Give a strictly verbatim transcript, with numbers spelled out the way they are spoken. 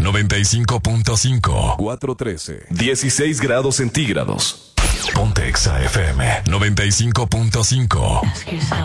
noventa y cinco punto cinco. cuatro trece. dieciséis grados centígrados. Ponte Exa F M noventa y cinco punto cinco.